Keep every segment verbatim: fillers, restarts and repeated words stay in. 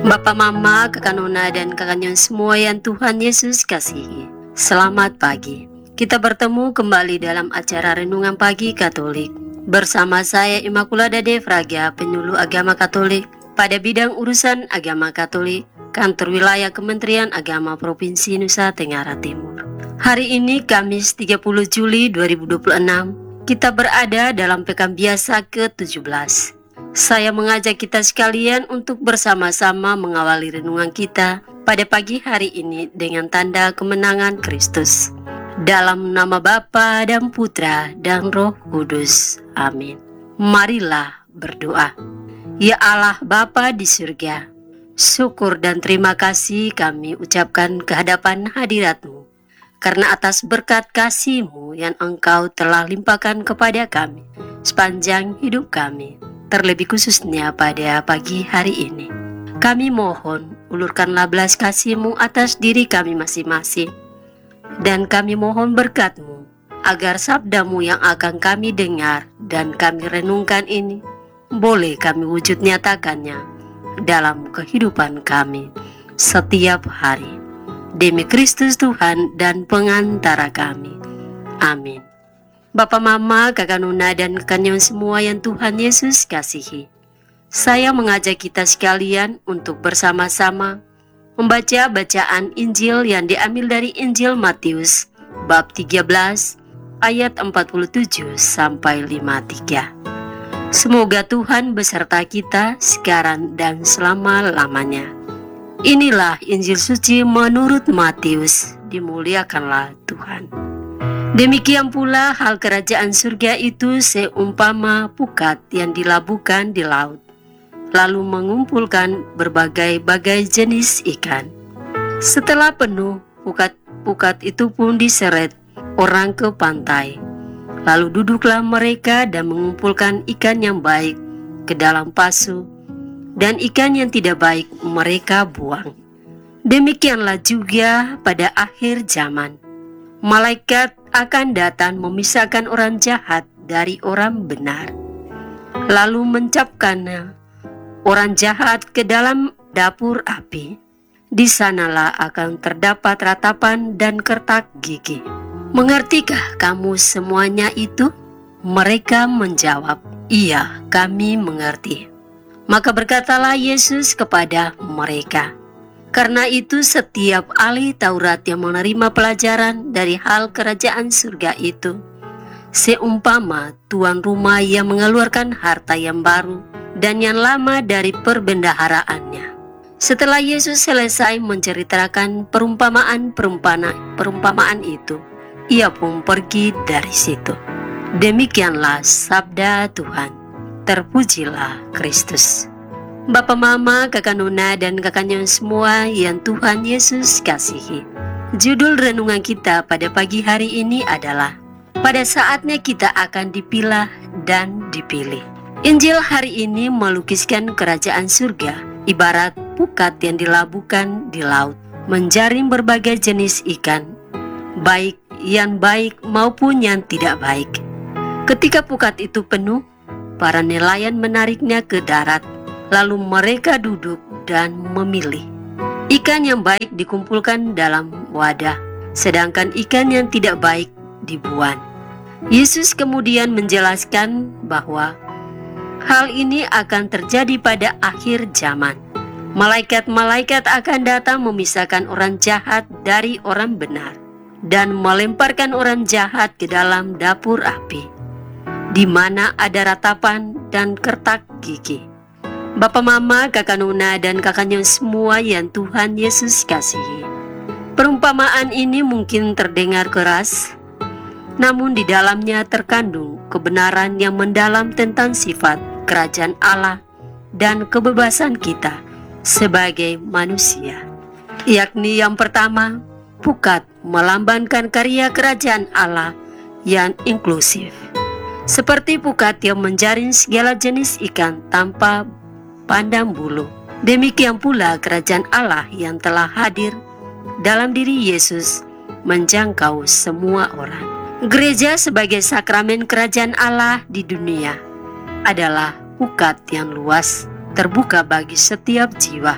Bapak, Mama, Kakak Nona, dan Kakak Nyon semua yang Tuhan Yesus kasihi, selamat pagi. Kita bertemu kembali dalam acara Renungan Pagi Katolik bersama saya Immaculada Devraga, penyuluh agama Katolik pada bidang urusan agama Katolik, Kantor Wilayah Kementerian Agama Provinsi Nusa Tenggara Timur. Hari ini Kamis tiga puluh Juli dua ribu dua puluh enam, kita berada dalam pekan biasa ke tujuh belas. Saya mengajak kita sekalian untuk bersama-sama mengawali renungan kita pada pagi hari ini dengan tanda kemenangan Kristus. Dalam nama Bapa dan Putra dan Roh Kudus. Amin. Marilah berdoa. Ya Allah Bapa di surga, syukur dan terima kasih kami ucapkan kehadapan hadirat-Mu, karena atas berkat kasih-Mu yang Engkau telah limpahkan kepada kami sepanjang hidup kami. Terlebih khususnya pada pagi hari ini, kami mohon ulurkanlah belas kasih-Mu atas diri kami masing-masing, dan kami mohon berkat-Mu agar sabda-Mu yang akan kami dengar dan kami renungkan ini boleh kami wujud nyatakannya dalam kehidupan kami setiap hari, demi Kristus Tuhan dan pengantara kami. Amin. Bapak, Mama, Kakak Nona, dan Kakak Nyon semua yang Tuhan Yesus kasihi, saya mengajak kita sekalian untuk bersama-sama membaca bacaan Injil yang diambil dari Injil Matius bab tiga belas ayat empat puluh tujuh sampai lima puluh tiga. Semoga Tuhan beserta kita sekarang dan selama-lamanya. Inilah Injil suci menurut Matius, dimuliakanlah Tuhan. Demikian pula hal kerajaan surga itu seumpama pukat yang dilabuhkan di laut, lalu mengumpulkan berbagai-bagai jenis ikan. Setelah penuh, pukat-pukat itu pun diseret orang ke pantai. Lalu duduklah mereka dan mengumpulkan ikan yang baik ke dalam pasu, dan ikan yang tidak baik mereka buang. Demikianlah juga pada akhir zaman. Malaikat akan datang memisahkan orang jahat dari orang benar, lalu mencapkannya orang jahat ke dalam dapur api. Di sanalah akan terdapat ratapan dan kertak gigi. Mengertikah kamu semuanya itu? Mereka menjawab, iya, kami mengerti. Maka berkatalah Yesus kepada mereka, karena itu setiap ahli Taurat yang menerima pelajaran dari hal kerajaan surga itu seumpama tuan rumah yang mengeluarkan harta yang baru dan yang lama dari perbendaharaannya. Setelah Yesus selesai menceritakan perumpamaan-perumpamaan perumpamaan itu, ia pun pergi dari situ. Demikianlah sabda Tuhan. Terpujilah Kristus. Bapak, Mama, Kakak Nona, dan Kakak Nyon semua yang Tuhan Yesus kasihi, judul renungan kita pada pagi hari ini adalah pada saatnya kita akan dipilah dan dipilih. Injil hari ini melukiskan kerajaan surga ibarat pukat yang dilabuhkan di laut, menjaring berbagai jenis ikan, baik yang baik maupun yang tidak baik. Ketika pukat itu penuh, para nelayan menariknya ke darat. Lalu mereka duduk dan memilih. Ikan yang baik dikumpulkan dalam wadah, sedangkan ikan yang tidak baik dibuang. Yesus kemudian menjelaskan bahwa hal ini akan terjadi pada akhir zaman. Malaikat-malaikat akan datang memisahkan orang jahat dari orang benar dan melemparkan orang jahat ke dalam dapur api, di mana ada ratapan dan kertak gigi. Bapak, Mama, Kakak Nona, dan Kakak Nyon semua yang Tuhan Yesus kasihi, perumpamaan ini mungkin terdengar keras, namun di dalamnya terkandung kebenaran yang mendalam tentang sifat kerajaan Allah dan kebebasan kita sebagai manusia. Yakni yang pertama, pukat melambangkan karya kerajaan Allah yang inklusif, seperti pukat yang menjaring segala jenis ikan tanpa pandang bulu. Demikian pula kerajaan Allah yang telah hadir dalam diri Yesus menjangkau semua orang. Gereja sebagai sakramen kerajaan Allah di dunia adalah pukat yang luas, terbuka bagi setiap jiwa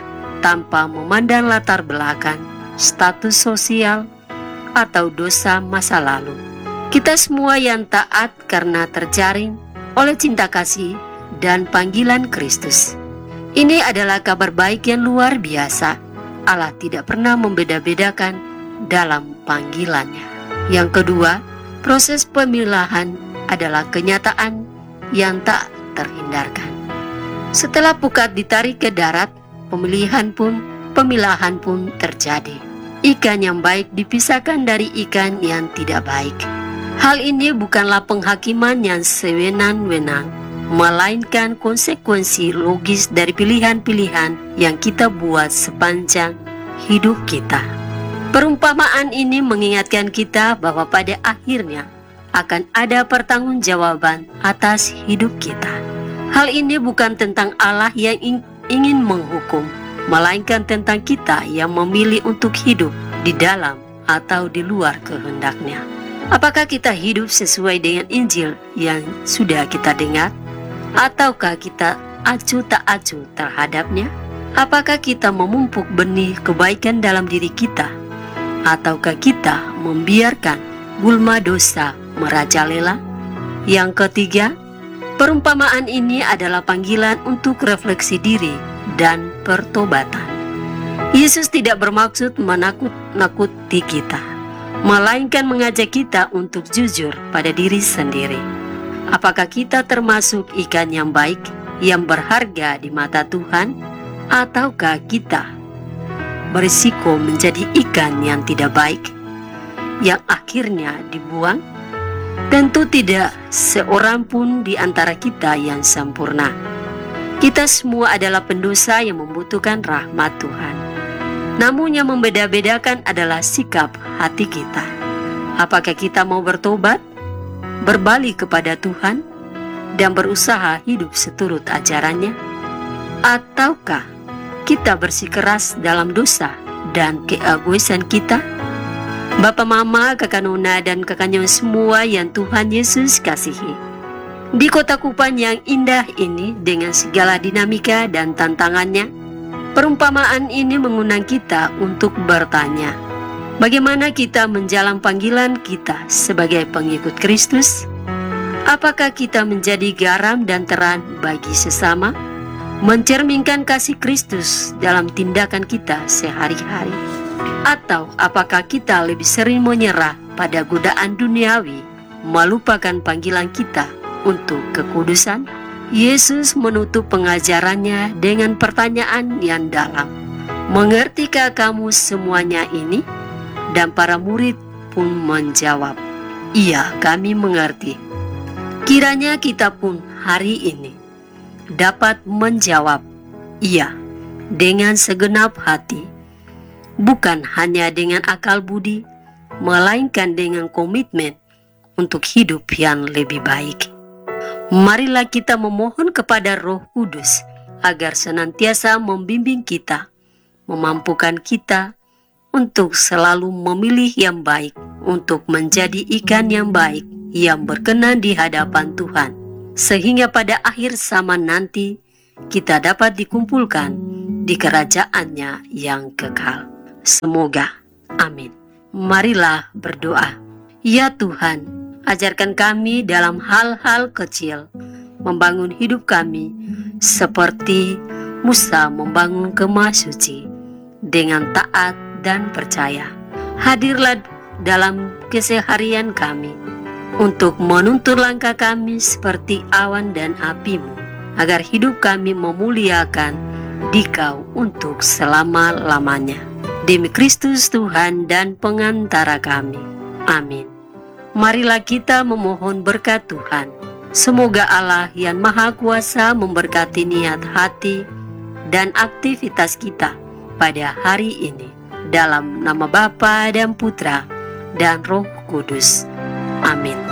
tanpa memandang latar belakang, status sosial, atau dosa masa lalu. Kita semua yang taat karena terjaring oleh cinta kasih dan panggilan Kristus. Ini adalah kabar baik yang luar biasa. Allah tidak pernah membeda-bedakan dalam panggilannya. Yang kedua, proses pemilahan adalah kenyataan yang tak terhindarkan. Setelah pukat ditarik ke darat, pemilihan pun, pemilahan pun terjadi. Ikan yang baik dipisahkan dari ikan yang tidak baik. Hal ini bukanlah penghakiman yang sewenang-wenang, melainkan konsekuensi logis dari pilihan-pilihan yang kita buat sepanjang hidup kita. Perumpamaan ini mengingatkan kita bahwa pada akhirnya akan ada pertanggungjawaban atas hidup kita. Hal ini bukan tentang Allah yang ingin menghukum, melainkan tentang kita yang memilih untuk hidup di dalam atau di luar kehendaknya. Apakah kita hidup sesuai dengan Injil yang sudah kita dengar? Ataukah kita acuh tak acuh terhadapnya? Apakah kita memupuk benih kebaikan dalam diri kita? Ataukah kita membiarkan gulma dosa merajalela? Yang ketiga, perumpamaan ini adalah panggilan untuk refleksi diri dan pertobatan. Yesus tidak bermaksud menakut-nakuti kita, melainkan mengajak kita untuk jujur pada diri sendiri. Apakah kita termasuk ikan yang baik, yang berharga di mata Tuhan, ataukah kita berisiko menjadi ikan yang tidak baik, yang akhirnya dibuang? Tentu tidak seorang pun di antara kita yang sempurna. Kita semua adalah pendosa yang membutuhkan rahmat Tuhan. Namun yang membeda-bedakan adalah sikap hati kita. Apakah kita mau bertobat, berbalik kepada Tuhan, dan berusaha hidup seturut ajarannya? Ataukah kita bersikeras dalam dosa dan keegoisan kita? Bapa, Mama, Kakak Nona, dan Kakak Nyon semua yang Tuhan Yesus kasihi, di kota Kupang yang indah ini dengan segala dinamika dan tantangannya, perumpamaan ini mengundang kita untuk bertanya, bagaimana kita menjalankan panggilan kita sebagai pengikut Kristus? Apakah kita menjadi garam dan terang bagi sesama, mencerminkan kasih Kristus dalam tindakan kita sehari-hari? Atau apakah kita lebih sering menyerah pada godaan duniawi, melupakan panggilan kita untuk kekudusan? Yesus menutup pengajarannya dengan pertanyaan yang dalam. Mengertikah kamu semuanya ini? Dan para murid pun menjawab, iya, kami mengerti. Kiranya kita pun hari ini dapat menjawab, iya, dengan segenap hati. Bukan hanya dengan akal budi, melainkan dengan komitmen untuk hidup yang lebih baik. Marilah kita memohon kepada Roh Kudus agar senantiasa membimbing kita, memampukan kita untuk selalu memilih yang baik, untuk menjadi ikan yang baik yang berkenan di hadapan Tuhan, sehingga pada akhir zaman nanti kita dapat dikumpulkan di kerajaan-Nya yang kekal. Semoga. Amin. Marilah berdoa. Ya Tuhan, ajarkan kami dalam hal-hal kecil membangun hidup kami seperti Musa membangun kemah suci dengan taat dan percaya. Hadirlah dalam keseharian kami untuk menuntun langkah kami seperti awan dan api-Mu, agar hidup kami memuliakan Dikau untuk selama-lamanya. Demi Kristus Tuhan dan pengantara kami. Amin. Marilah kita memohon berkat Tuhan. Semoga Allah yang Maha Kuasa memberkati niat hati dan aktivitas kita pada hari ini. Dalam nama Bapa dan Putra dan Roh Kudus. Amin.